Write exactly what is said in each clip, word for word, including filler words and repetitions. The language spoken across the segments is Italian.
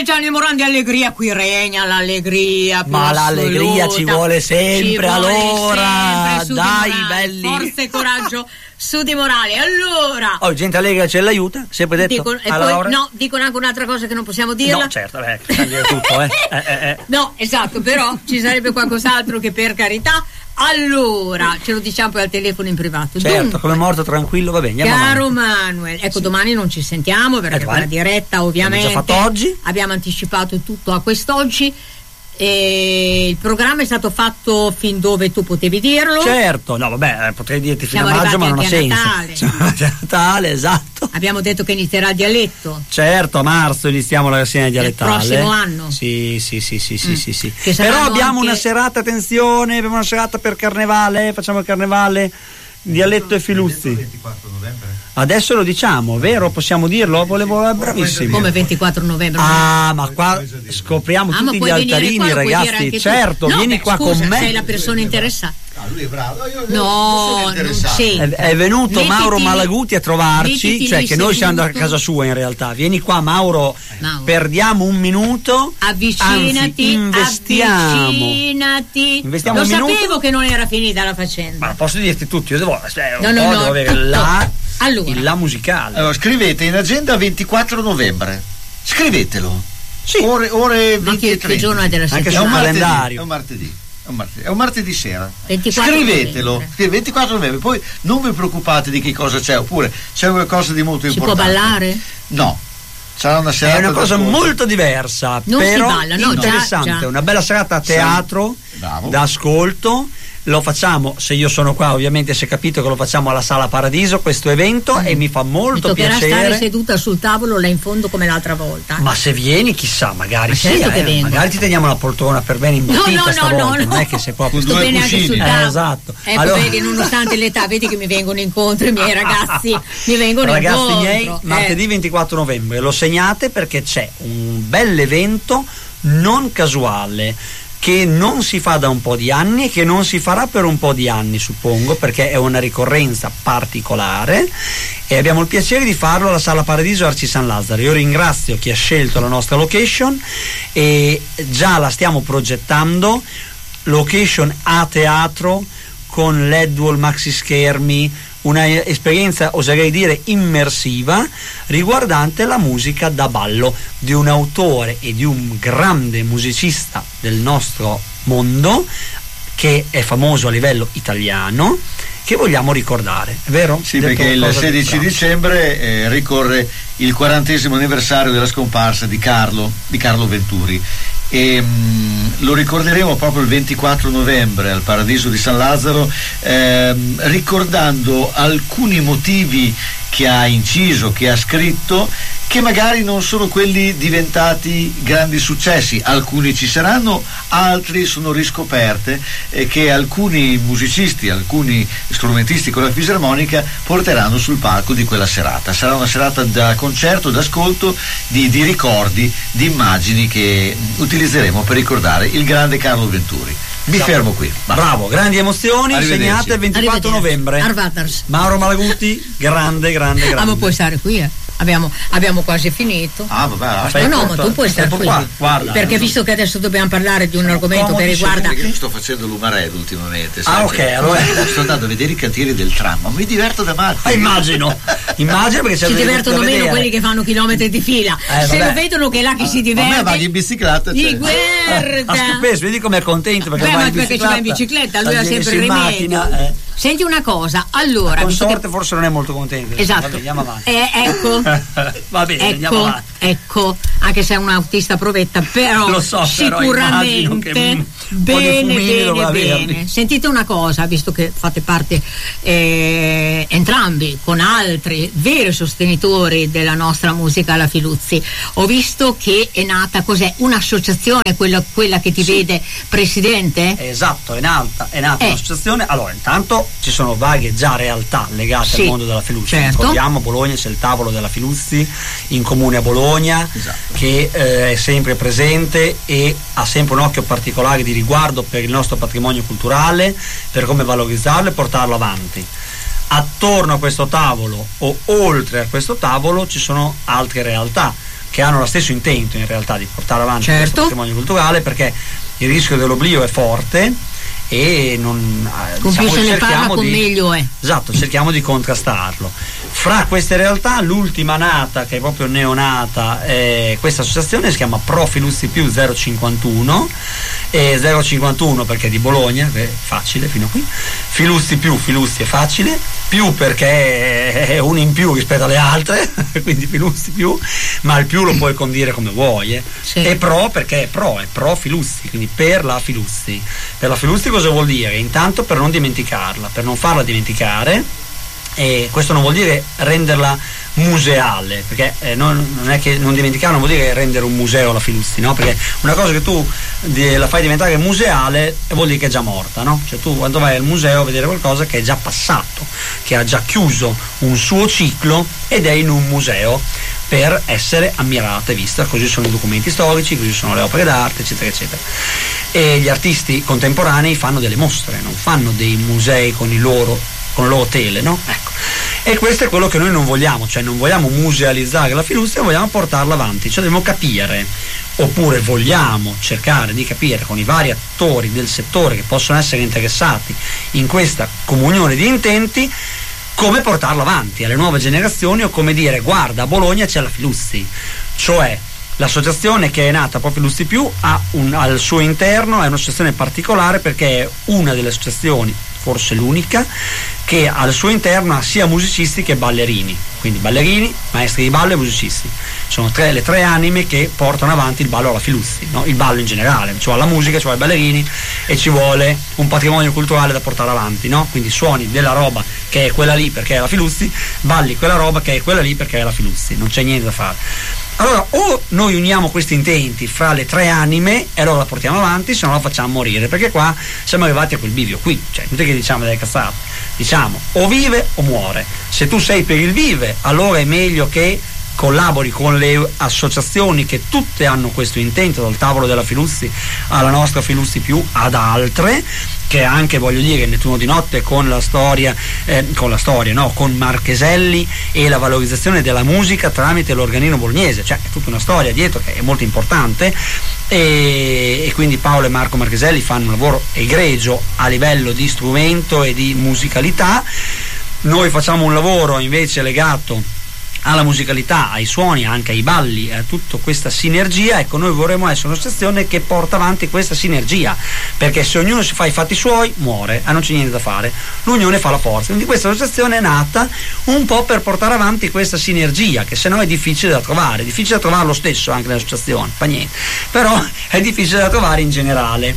Gianni Morandi, allegria, qui regna l'allegria. Ma l'allegria ci vuole sempre, ci vuole allora sempre, su dai di morale, belli. forza e coraggio su di morale. Allora oh, gente allegra ce l'aiuta, sempre detto. dico, e alla poi, Laura? no, dicono anche un'altra cosa che non possiamo dirla. No, certo, beh, possiamo dire tutto, eh. eh, eh, eh. No, esatto, però ci sarebbe qualcos'altro che, per carità. Allora, ce lo diciamo poi al telefono in privato. Certo, Dunque, come morto tranquillo, va bene. caro Manuel, ecco, sì. Domani non ci sentiamo perché eh, è una diretta, ovviamente. L'abbiamo già fatto oggi. Abbiamo anticipato tutto a quest'oggi. E il programma è stato fatto fin dove tu potevi dirlo. Certo, no vabbè, potrei dirti fino Siamo a maggio, ma non ha senso. Natale. Siamo arrivati a Natale, esatto. Abbiamo detto che inizierà il dialetto. Certo, a marzo iniziamo la rassegna dialettale. Il prossimo anno. Sì, sì, sì, sì, sì, mm. sì, sì. Però abbiamo anche... una serata, attenzione, abbiamo una serata per carnevale, facciamo il carnevale, dialetto e Filuzzi. ventiquattro novembre. Adesso lo diciamo, vero? Possiamo dirlo? Volevo, bravissimo. Come ventiquattro novembre? Ah, ma qua scopriamo ah, tutti gli altarini, qua, ragazzi. Certo, no, vieni beh, qua scusa, con me. Sei la persona interessata. Ah, lui è bravo. Io, io no, non sono sì. è, è venuto mettiti Mauro lì, Malaguti a trovarci, cioè che noi siamo andati a casa sua in realtà. Vieni qua Mauro, Mauro. Perdiamo un minuto. Avvicinati, anzi, investiamo. avvicinati. Investiamo Lo un sapevo minuto. che non era finita la faccenda. Ma posso dirti tutti, io devo, cioè, no, un no, po' no, devo avere tutto. la, allora. il la musicale. Allora, scrivete in agenda ventiquattro novembre. Scrivetelo. Sì. Ore, ore Ma venti che, e che trenta. giorno è della Anche È sul un settimana? martedì. calendario. È un martedì. È un martedì, è un martedì sera. ventiquattro Scrivetelo. novembre. Sì, ventiquattro novembre. Poi non vi preoccupate di che cosa c'è, oppure c'è qualcosa di molto Si importante. può ballare? No. Sarà una serata. È una cosa d'ascolto. molto diversa, Non si però balla, no, già, interessante. già. Una bella serata a teatro, Bravo. d'ascolto. Lo facciamo, se io sono qua ovviamente si è capito che lo facciamo alla Sala Paradiso questo evento mm. e mi fa molto mi toccherà piacere stare seduta sul tavolo là in fondo come l'altra volta. Ma se vieni chissà, magari Ma sì, certo che eh, vengo. magari ti teniamo la poltrona per bene imbottita no, no, stavolta, no, no, non è che sei proprio sto due bene anche cuscini. sul eh, tavolo. esatto. Ecco, Allora... vedi, nonostante l'età, vedi che mi vengono incontro i miei ragazzi, mi vengono ragazzi incontro. miei, eh. martedì ventiquattro novembre, lo segnate perché c'è un bell'evento non casuale che non si fa da un po' di anni e che non si farà per un po' di anni, suppongo, perché è una ricorrenza particolare e abbiamo il piacere di farlo alla Sala Paradiso Arci San Lazzaro. Io ringrazio chi ha scelto la nostra location e già la stiamo progettando, location a teatro con L E D wall, maxi schermi, una esperienza oserei dire immersiva riguardante la musica da ballo di un autore e di un grande musicista del nostro mondo che è famoso a livello italiano, che vogliamo ricordare, è vero? Sì, Detto perché il cosa sedici di dicembre eh, ricorre il quarantesimo anniversario della scomparsa di Carlo, di Carlo Venturi. E mh, lo ricorderemo proprio il ventiquattro novembre al Paradiso di San Lazzaro, ehm, ricordando alcuni motivi che ha inciso, che ha scritto, che magari non sono quelli diventati grandi successi. Alcuni ci saranno, altri sono riscoperte e che alcuni musicisti, alcuni strumentisti con la fisarmonica porteranno sul palco di quella serata. Sarà una serata da concerto, d'ascolto, di, di ricordi, di immagini che utilizzeremo per ricordare il grande Carlo Venturi. Mi Esatto. fermo qui. Basta. Bravo, grandi emozioni, Arrivederci. segnate il ventiquattro novembre. Arvatars. Mauro Malaguti, grande, grande, grande. Ah, ma puoi stare qui, eh. Abbiamo, abbiamo quasi finito. Ah, vabbè, Fai no, no, tutto, ma tu puoi stai stare qui. qua, guarda. Perché visto che adesso dobbiamo parlare di un argomento che riguarda. Perché io sto facendo l'umared ultimamente. Ah, ok, allora. Sto andando a vedere i cantieri del tram, ma mi diverto da matti. Ah, immagino, immagino perché si divertono meno quelli che fanno chilometri di fila. Eh, se vabbè. lo vedono che è là che si diverte. A me vado in bicicletta. Gli Cioè. guarda. Ah, stupendo, vedi com'è contento perché Beh, va ma in perché ci va in bicicletta, lui ha viene sempre su in rimedio. macchina, eh. Senti una cosa, allora. La visto consorte che... forse non è molto contento. Esatto. Vabbè, andiamo avanti. Eh, ecco. Va bene, andiamo ecco, avanti. ecco, anche se è un autista provetta, però Lo so, però sicuramente immagino che, mm, un po' di bene, fumini bene, dovrà bene. averli. Sentite una cosa, visto che fate parte eh, entrambi con altri veri sostenitori della nostra musica alla Filuzzi, ho visto che è nata, cos'è? Un'associazione, quella, quella che ti Sì. vede presidente? Esatto, è nata, è nata Eh. un'associazione. Allora, intanto ci sono varie già realtà legate Sì, al mondo della Filuzzi. certo. Ricordiamo, a Bologna c'è il tavolo della Filuzzi in comune a Bologna, Esatto. che eh, è sempre presente e ha sempre un occhio particolare di riguardo per il nostro patrimonio culturale, per come valorizzarlo e portarlo avanti. Attorno a questo tavolo o oltre a questo tavolo ci sono altre realtà, che hanno lo stesso intento in realtà di portare avanti certo. questo patrimonio culturale, perché il rischio dell'oblio è forte e non con diciamo, più se ne parla con di, meglio è. Esatto, cerchiamo di contrastarlo. Fra queste realtà l'ultima nata, che è proprio neonata, è questa associazione, si chiama Pro Filuzzi Più zero cinquantuno, e zero cinquantuno perché è di Bologna, è facile fino a qui, Filuzzi Più, Filuzzi è facile, più perché è un in più rispetto alle altre, quindi Filuzzi Più, ma il più lo puoi condire come vuoi, eh. Sì. E Pro perché è Pro, è Pro Filuzzi, quindi per la Filuzzi. Per la Filuzzi cosa vuol dire? Intanto per non dimenticarla, per non farla dimenticare, e questo non vuol dire renderla museale, perché eh, non, non è che non dimenticarla non vuol dire rendere un museo la Filuzzi, no? Perché una cosa che tu di, la fai diventare museale vuol dire che è già morta, no? Cioè tu quando vai al museo a vedere qualcosa che è già passato, che ha già chiuso un suo ciclo ed è in un museo per essere ammirata e vista. Così sono i documenti storici, così sono le opere d'arte, eccetera eccetera. E gli artisti contemporanei fanno delle mostre, non fanno dei musei con i loro con le loro tele, no? Ecco. E questo è quello che noi non vogliamo, cioè non vogliamo musealizzare la Filuzzi, vogliamo portarla avanti, cioè dobbiamo capire, oppure vogliamo cercare di capire con i vari attori del settore che possono essere interessati in questa comunione di intenti, come portarla avanti alle nuove generazioni, o come dire: guarda, a Bologna c'è la Filuzzi, cioè l'associazione che è nata proprio Filuzzi Più ha un, al suo interno è un'associazione particolare, perché è una delle associazioni, forse l'unica, che al suo interno ha sia musicisti che ballerini, quindi ballerini, maestri di ballo e musicisti. Sono tre, le tre anime che portano avanti il ballo alla Filuzzi, no? Il ballo in generale, ci vuole la musica, ci vuole i ballerini e ci vuole un patrimonio culturale da portare avanti, no? Quindi suoni della roba che è quella lì perché è la Filuzzi, balli quella roba che è quella lì perché è la Filuzzi, non c'è niente da fare. Allora o noi uniamo questi intenti fra le tre anime e allora la portiamo avanti, se no la facciamo morire, perché qua siamo arrivati a quel bivio qui, cioè non è che diciamo delle cazzate, diciamo o vive o muore. Se tu sei per il vive, allora è meglio che collabori con le associazioni che tutte hanno questo intento, dal tavolo della Filuzzi alla nostra Filuzzi Più ad altre, che anche, voglio dire, Nettuno di Notte con la storia, eh, con la storia, no, con Marcheselli e la valorizzazione della musica tramite l'organino bolognese, cioè è tutta una storia dietro che è molto importante, e, e quindi Paolo e Marco Marcheselli fanno un lavoro egregio a livello di strumento e di musicalità. Noi facciamo un lavoro invece legato alla musicalità, ai suoni, anche ai balli, a tutta questa sinergia. Ecco, noi vorremmo essere un'associazione che porta avanti questa sinergia, perché se ognuno si fa i fatti suoi muore e non c'è niente da fare, l'unione fa la forza. Quindi questa associazione è nata un po' per portare avanti questa sinergia, che se no è difficile da trovare, è difficile da trovare lo stesso anche nell'associazione, fa niente, però è difficile da trovare in generale.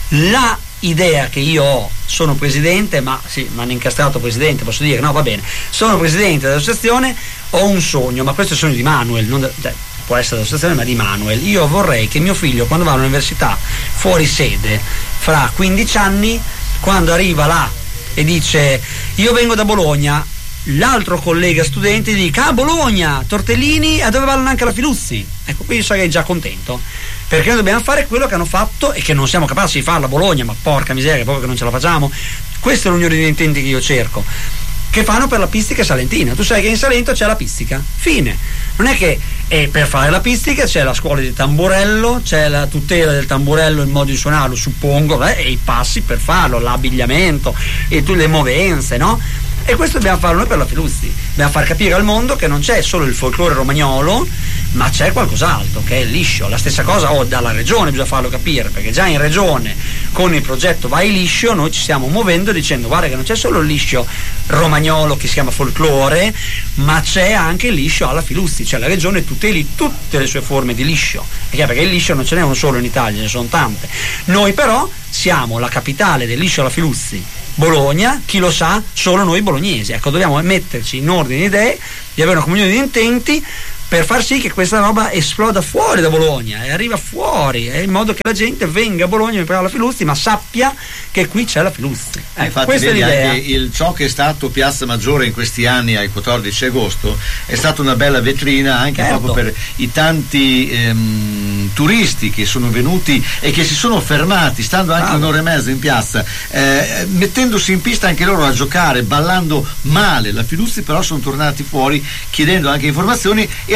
La idea che io ho, sono presidente, ma sì, mi hanno incastrato presidente, posso dire, no, va bene, sono presidente dell'associazione, ho un sogno, ma questo è il sogno di Manuel, non de- cioè, può essere dell'associazione, ma di Manuel. Io vorrei che mio figlio, quando va all'università fuori sede, fra quindici anni, quando arriva là e dice io vengo da Bologna, l'altro collega studente gli dica: ah, Bologna, tortellini, a dove vanno anche la Filuzzi? Ecco, qui io sarei già contento, perché noi dobbiamo fare quello che hanno fatto e che non siamo capaci di farla a Bologna, ma porca miseria, proprio che non ce la facciamo. Questa è l'unione di intenti che io cerco, che fanno per la pistica salentina. Tu sai che in Salento c'è la pistica, fine. Non è che eh, per fare la pistica c'è la scuola di tamburello, c'è la tutela del tamburello, il modo di suonarlo, suppongo, eh, e i passi per farlo, l'abbigliamento e tu, le movenze, no? E questo dobbiamo farlo noi per la Filuzzi, dobbiamo far capire al mondo che non c'è solo il folklore romagnolo, ma c'è qualcos'altro che è il liscio. La stessa cosa o dalla regione bisogna farlo capire, perché già in regione con il progetto Vai Liscio noi ci stiamo muovendo dicendo: guarda che non c'è solo il liscio romagnolo che si chiama folklore, ma c'è anche il liscio alla Filuzzi, cioè la regione tuteli tutte le sue forme di liscio, perché il liscio non ce n'è uno solo in Italia, ce ne sono tante. Noi però siamo la capitale del liscio alla Filuzzi, Bologna, chi lo sa, solo noi bolognesi. Ecco, dobbiamo metterci in ordine di idee, di avere una comunione di intenti per far sì che questa roba esploda fuori da Bologna e arriva fuori, eh, in modo che la gente venga a Bologna a imparare la Filuzzi, ma sappia che qui c'è la Filuzzi. Eh, infatti, questa vedi, è l'idea. Anche il, ciò che è stato Piazza Maggiore in questi anni ai quattordici agosto è stata una bella vetrina anche certo. proprio per i tanti ehm, turisti che sono venuti e che si sono fermati, stando anche ah, un'ora e mezza in piazza, eh, mettendosi in pista anche loro a giocare, ballando male la Filuzzi, però sono tornati fuori chiedendo anche informazioni e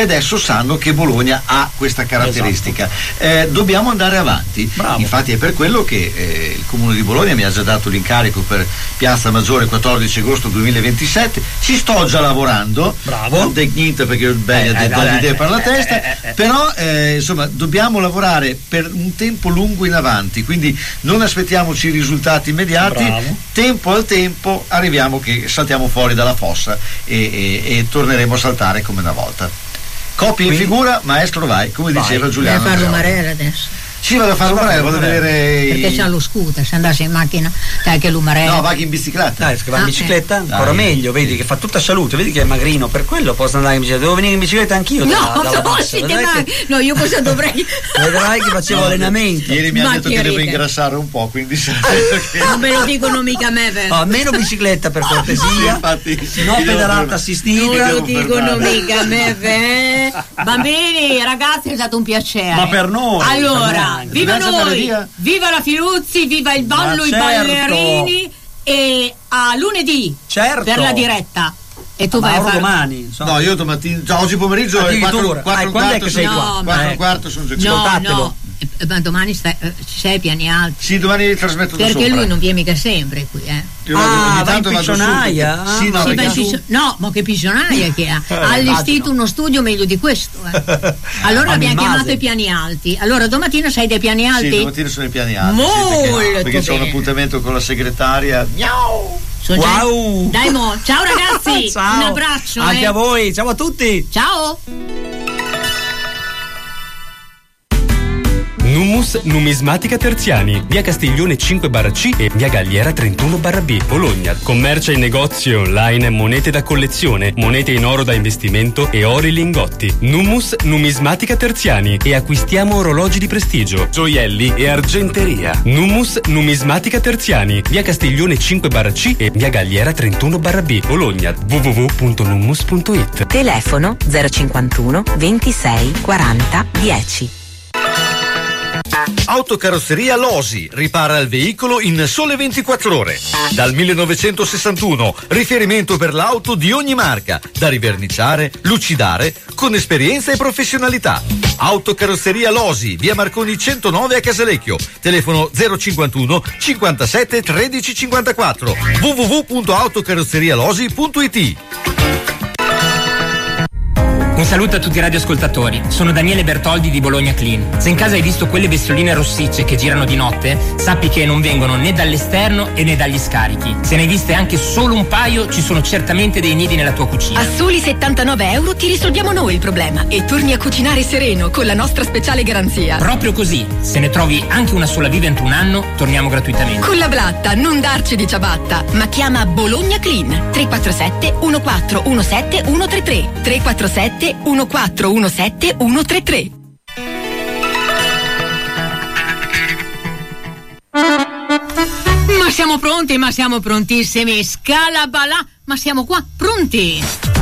adesso sanno che Bologna ha questa caratteristica. Esatto. Eh, dobbiamo andare avanti. Bravo. Infatti è per quello che eh, il Comune di Bologna mi ha già dato l'incarico per Piazza Maggiore quattordici agosto duemilaventisette. Ci sto già lavorando. Bravo. Non dico niente perché ho ben Eh, detto eh, l'idea eh, per la eh, testa, eh, eh, eh. però eh, insomma dobbiamo lavorare per un tempo lungo in avanti, quindi non aspettiamoci risultati immediati. Bravo. Tempo al tempo arriviamo che saltiamo fuori dalla fossa e, e, e torneremo a saltare come una volta. Copia in Quindi- figura, maestro vai, come Vai. diceva Vai a Giuliano fare Andreotti. l'umarella adesso. Sì, vado a fare un Sì, vado a vado a vedere Perché i... c'ha lo scooter, se andasse in macchina, dai che l'umarella. No, vaghi in bicicletta. Dai, che va in Ah, bicicletta, eh. ancora Dai. meglio, vedi che fa tutta salute, vedi che è magrino, per quello posso andare in bicicletta, devo venire in bicicletta anch'io. No, dalla, dalla no, bassa, siete vedrai mai- che- no, io cosa dovrei. Vedrai che facevo No, allenamento. Ieri mi ha Ma detto che che devo ride. ingrassare un po', quindi sai che... Non me lo dicono mica a me, vero? Oh, meno bicicletta per cortesia, Infatti, no mi devo pedalata fermare. assistita. Non lo devo dicono fermare. mica a me, beh. Bambini, ragazzi, è stato un piacere. Ma per noi, per Allora, noi. viva Dobbiamo andare noi, via? viva la Filuzzi, viva il ballo, Ma i certo. ballerini. E a lunedì Certo. per la diretta. E tu Ma vai a ora fare. domani, insomma. No, io domattina, cioè, oggi pomeriggio alle Addirittura. quattro Ah, e quando è quarto che sei sono- qua? No, quattro ma- e quarto sono già No, Ascoltatelo. no, eh, ma domani stai, eh, ci sei ai piani alti. Sì, domani li trasmetto da Perché sopra. lui non viene mica sempre qui, eh. Io vado- Ah, ogni va in tanto vado su, piccionaia? perché- Sì, no, Sì, perché beh, su- piscio- no, ma che pigionaia che ha. Eh, Ha allestito immagino. uno studio meglio di questo. eh. Allora Ah, abbiamo mi chiamato mase. i piani alti. Allora domattina sei dei piani Sì, alti? domattina sono i piani alti. sì, Molto perché perché c'ho un bene. appuntamento con la segretaria. Miau! Sono già- Wow. Dai mo, ciao ragazzi, Ciao. un abbraccio. Anche eh. a voi, ciao a tutti. Ciao. Nummus Numismatica Terziani, via Castiglione cinque barra C e via Galliera trentuno barra B, Bologna. Commercia in negozi online monete da collezione, monete in oro da investimento e ori lingotti. Nummus Numismatica Terziani e acquistiamo orologi di prestigio, gioielli e argenteria. Nummus Numismatica Terziani, via Castiglione cinque barra C e via Galliera trentuno barra B, Bologna. w w w punto nummus punto it. Telefono zero cinquantuno ventisei quaranta dieci. Autocarrozzeria Losi ripara il veicolo in sole ventiquattro ore. Dal millenovecentosessantuno, riferimento per l'auto di ogni marca, da riverniciare, lucidare, con esperienza e professionalità. Autocarrozzeria Losi, via Marconi centonove a Casalecchio. Telefono zero cinquantuno cinquantasette tredici cinquantaquattro. w w w punto autocarrozzerialosi punto it. Un saluto a tutti i radioascoltatori, sono Daniele Bertoldi di Bologna Clean. Se in casa hai visto quelle bestioline rossicce che girano di notte, sappi che non vengono né dall'esterno e né dagli scarichi. Se ne hai viste anche solo un paio, ci sono certamente dei nidi nella tua cucina. A soli settantanove euro ti risolviamo noi il problema e torni a cucinare sereno con la nostra speciale garanzia. Proprio così, se ne trovi anche una sola viva entro un anno, torniamo gratuitamente. Con la blatta, non darci di ciabatta, ma chiama Bologna Clean tre quattro sette uno quattro uno sette uno tre tre tre quattro sette uno quattro uno sette uno tre tre. Ma siamo pronti, ma siamo prontissimi. Scala balà, ma siamo qua pronti.